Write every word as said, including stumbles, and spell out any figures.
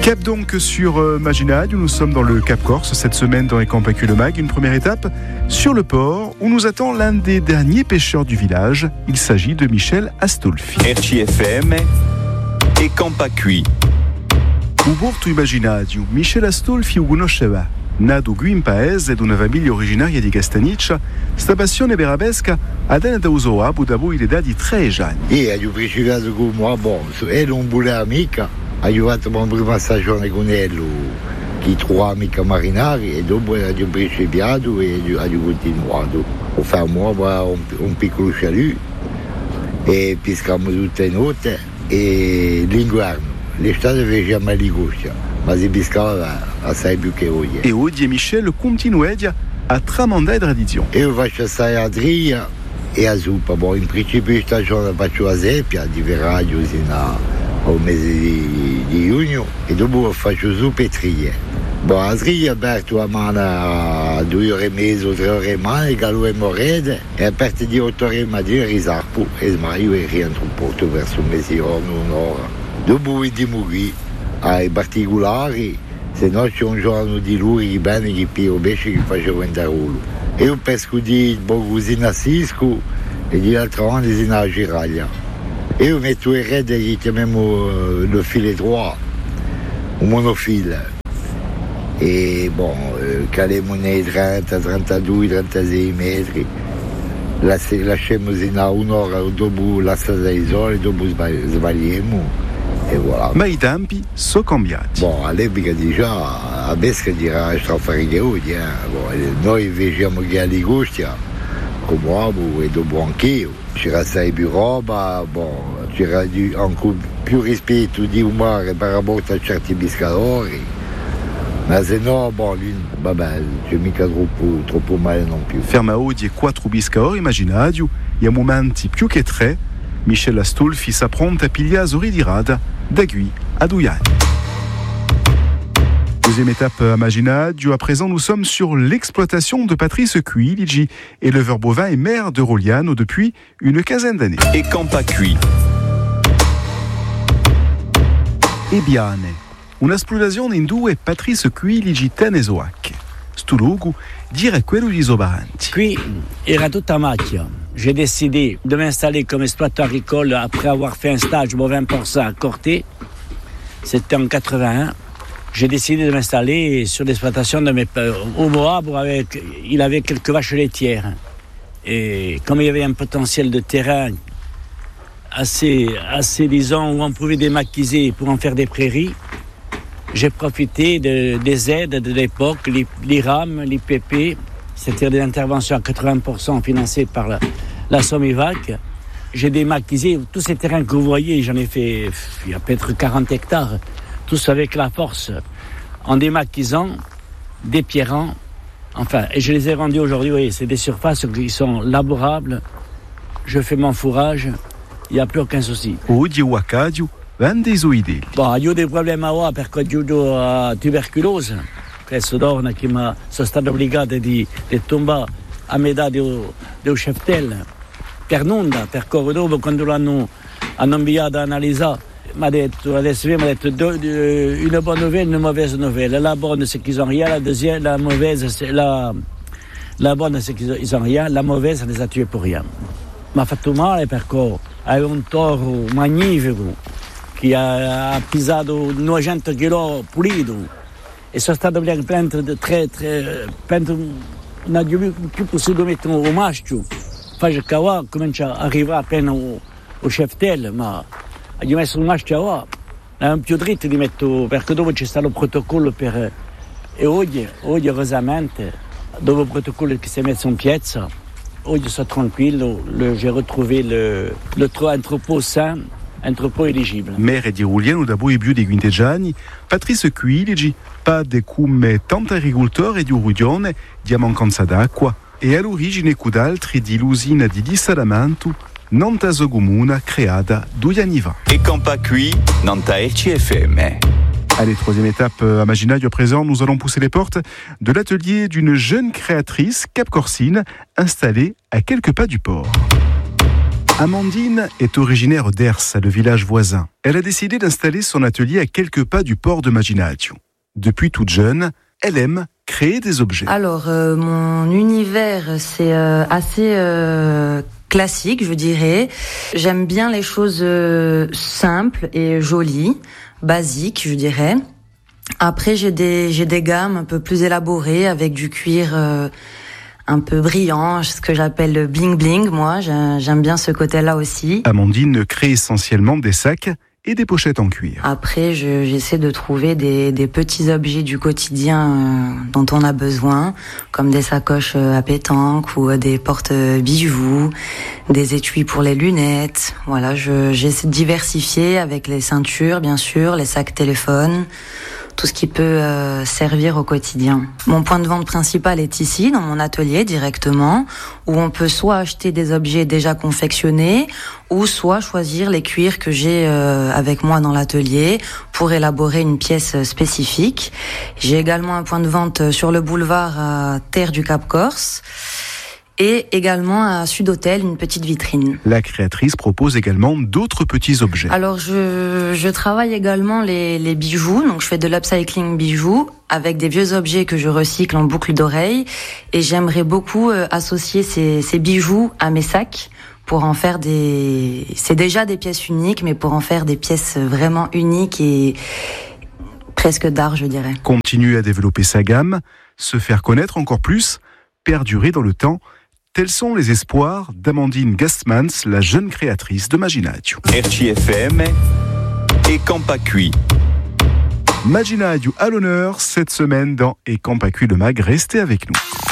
Cap donc sur euh, Maginade, où nous sommes dans le Cap Corse cette semaine dans les Campacus Le Mag. Une première étape sur le port où nous attend l'un des derniers pêcheurs du village. Il s'agit de Michel Astolfi. R C F M e Campacui. Uborto Imaginadio, Michel Astolfi ugonosceva. Nato qui in paese ed una famiglia originaria di Castaniccia, sta passione per la pesca ha tenuto uso a dopo l'età di tredici anni. E ho partecipato con me, bon, era un buon amico, ho fatto la prima stagione con lui, che tre amici marinari, e dopo ho partecipato e ho continuato. Ho fatto un, un piccolo chalut, e pescavamo tutte le notti, e l'inverno, l'estate facevamo l'igoscia. Ma si pescava assai più che oggi. E oggi Michel continua a tramandare la tradizione. Io faccio assai a tria e a zuppa. Bon, in principio di stagione faccio la seppia, di febbraio fino al mese di, di giugno, e dopo faccio zuppa e tria. Bon, la tria è aperta a mano a due ore e mezzo, tre ore e mano, e gallo e morede, e aperta di otto ore e mattina risarpo e smaio e rientro un po' verso mezzogiorno, un'ora. Dopo vediamo qui ai particolari, se no c'è un giorno di lui che bene che più pesce che facevo in tarolo. Io pesco di Bogusina a Sisco e di l'altro anno in a Giraglia. Io metto in rete che chiamiamo le filet droit, un monofile. E bon, caliamo nei trenta, trentadue, trentasei metri. Lasciamo in a un'ora dopo la strada di sole, dopo sbagliamo. E voilà. Ma i tempi sono cambiati. Bon, all'epoca già a pesca dirà strafare che oggi, eh. Bon, noi facciamo che all'Igostia, come uomo e dopo anch'io. C'era assai più roba, bon, c'era di, anche più rispetto di un mare per rapport a certi pescatori. Ma se no, bon, lui, vabbè, c'è mica troppo, troppo male non più. Ferma oggi e quattro pescatori, immaginate, e a momenti più che tre, Michel Astolfi s'appronte a pigliare Zori di Rada, da qui à Douillane. Deuxième étape à Maginade, à présent nous sommes sur l'exploitation de Patrice Cuiligi, éleveur bovin et maire de Rogliano depuis une quinzaine d'années. E Campacui. Ebiane, un'esplorazione in due Patrice Cuiligi Tenesoac. Sto luogo dire quello di Sobaranti. Qui era tutta macchia. J'ai décidé de m'installer comme exploitant agricole après avoir fait un stage bovin porcin à Corté. C'était en quatre-vingt-un. J'ai décidé de m'installer sur l'exploitation de mes au Moab. Avec, il avait quelques vaches laitières. Et comme il y avait un potentiel de terrain assez, assez disons, où on pouvait démaquiser pour en faire des prairies, j'ai profité de, des aides de l'époque, l'I R A M, l'I P P, c'est-à-dire des interventions à quatre-vingts pour cent financées par la, la Somivac. J'ai démaquisé tous ces terrains que vous voyez, j'en ai fait, il y a peut-être quarante hectares, tous avec la force, en démaquisant, dépierrant, enfin, et je les ai rendus aujourd'hui, vous voyez, c'est des surfaces qui sont laborables, je fais mon fourrage, il n'y a plus aucun souci. Oggi o Accadio vende i suoi deli. Bon, io ho dei problemi a perché ho la tubercolosi. Questo donna che mi sono stato obbligato di, di tombare a metà del cheftel per nulla, perché dopo quando l'hanno hanno inviato a analizzare mi ha detto, adesso mi ha detto do, do, una buona novella, una mauvaise novella. La bonne c'est qu'ils ont rien, la deuxième, la mauvaise c'est la, la bonne c'est qu'ils ont rien, la mauvaise ça les a tués pour rien. Mi ha fatto male perché aveva un toro magnifico che ha, ha pesato novecento chilogrammi pulito. E sono stato obbligato a prendere tre, tre, non ho più possibile mettere un maschio, faccio cavare, comincia a arrivare appena al cheftel, ma ho messo un maschio là, non più dritto di mettere, perché dopo c'è stato il protocollo per, e oggi, oggi erosamente, dopo il protocollo che si è messo in piazza, oggi sono tranquillo, le, j'ai retrouvé le, le entrepôt sain, entrepôt éligible. Maire di Rogliano da voi più di quinteggiani, Patrice Cuiligi, pas de come tanti agricoltori di Urugione di mancanza d'acqua e all'origine cud'altri di l'usina di Dissalamento, nanta comune creata due anni fa. E Campacui, nanta R C F M. Allez, troisième étape à Maginade, à présent, nous allons pousser les portes de l'atelier d'une jeune créatrice cap-corsine installée à quelques pas du port. Amandine est originaire d'Ers, le village voisin. Elle a décidé d'installer son atelier à quelques pas du port de Maginaggio. Depuis toute jeune, elle aime créer des objets. Alors, euh, mon univers, c'est euh, assez euh, classique, je dirais. J'aime bien les choses euh, simples et jolies, basiques, je dirais. Après, j'ai des j'ai des gammes un peu plus élaborées avec du cuir euh, un peu brillant, ce que j'appelle le bling bling. Moi, j'aime bien ce côté-là aussi. Amandine crée essentiellement des sacs et des pochettes en cuir. Après, je, j'essaie de trouver des, des petits objets du quotidien euh, dont on a besoin, comme des sacoches à pétanque ou des porte-bijoux, des étuis pour les lunettes. Voilà, je, j'essaie de diversifier avec les ceintures, bien sûr, les sacs téléphones, tout ce qui peut euh, servir au quotidien. Mon point de vente principal est ici, dans mon atelier directement, où on peut soit acheter des objets déjà confectionnés, ou soit choisir les cuirs que j'ai euh, avec moi dans l'atelier pour élaborer une pièce spécifique. J'ai également un point de vente sur le boulevard à Terre du Cap-Corse, et également à Sud-Hôtel, une petite vitrine. La créatrice propose également d'autres petits objets. Alors, je, je travaille également les, les bijoux. Donc, je fais de l'upcycling bijoux avec des vieux objets que je recycle en boucle d'oreille. Et j'aimerais beaucoup euh, associer ces, ces bijoux à mes sacs pour en faire des... C'est déjà des pièces uniques, mais pour en faire des pièces vraiment uniques et presque d'art, je dirais. Continuer à développer sa gamme, se faire connaître encore plus, perdurer dans le temps. Tels sont les espoirs d'Amandine Gastmans, la jeune créatrice de Maginaggio. R C F M et Campacui. Maginaggio à l'honneur cette semaine dans Et Campacui le Mag. Restez avec nous.